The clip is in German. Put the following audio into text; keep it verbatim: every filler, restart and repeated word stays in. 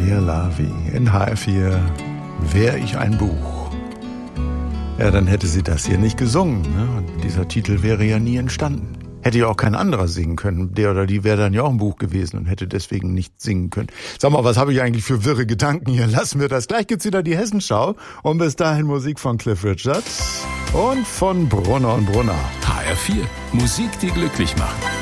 Maria Lavi in H R vier. Wär ich ein Buch. Ja, dann hätte sie das hier nicht gesungen, ne? Und dieser Titel wäre ja nie entstanden. Hätte ja auch kein anderer singen können. Der oder die wäre dann ja auch ein Buch gewesen und hätte deswegen nicht singen können. Sag mal, was habe ich eigentlich für wirre Gedanken hier? Lassen wir das. Gleich gibt's wieder die Hessenschau. Und bis dahin Musik von Cliff Richard und von Brunner und Brunner. H R vier. Musik, die glücklich macht.